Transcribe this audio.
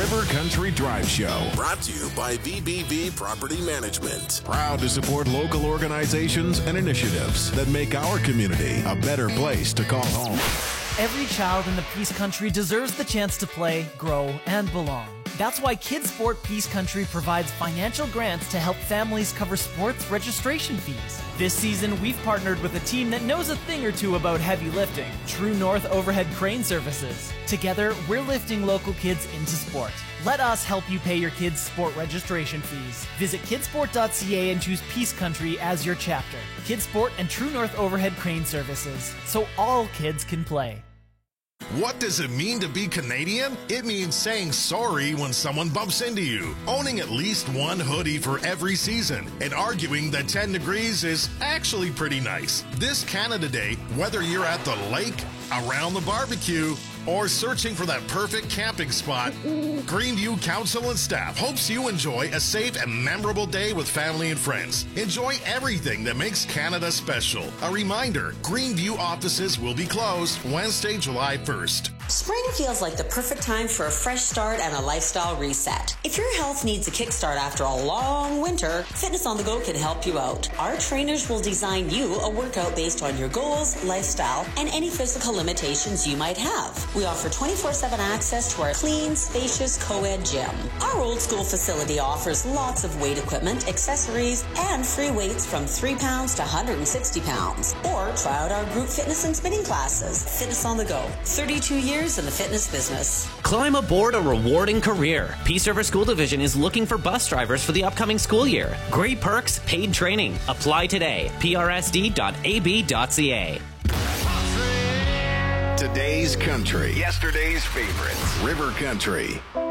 River Country Drive Show. Brought to you by VBV Property Management. Proud to support local organizations and initiatives that make our community a better place to call home. Every child in the Peace Country deserves the chance to play, grow, and belong. That's why Kids Sport Peace Country provides financial grants to help families cover sports registration fees. This season, we've partnered with a team that knows a thing or two about heavy lifting, True North Overhead Crane Services. Together, we're lifting local kids into sport. Let us help you pay your kids' sport registration fees. Visit kidsport.ca and choose Peace Country as your chapter. Kids Sport and True North Overhead Crane Services, so all kids can play. What does it mean to be Canadian? It means saying sorry when someone bumps into you, owning at least one hoodie for every season, and arguing that 10 degrees is actually pretty nice. This Canada Day, whether you're at the lake, around the barbecue, or searching for that perfect camping spot, Greenview Council and staff hopes you enjoy a safe and memorable day with family and friends. Enjoy everything that makes Canada special. A reminder, Greenview offices will be closed Wednesday, July 1st. Spring feels like the perfect time for a fresh start and a lifestyle reset. If your health needs a kickstart after a long winter, Fitness on the Go can help you out. Our trainers will design you a workout based on your goals, lifestyle, and any physical limitations you might have. We offer 24/7 access to our clean, spacious co-ed gym. Our old school facility offers lots of weight equipment, accessories, and free weights from 3 pounds to 160 pounds. Or try out our group fitness and spinning classes. Fitness on the Go. 32 years in the fitness business. Climb aboard a rewarding career. Peace River School Division is looking for bus drivers for the upcoming school year. Great perks, paid training. Apply today. prsd.ab.ca. Today's country. Yesterday's favorites. River Country.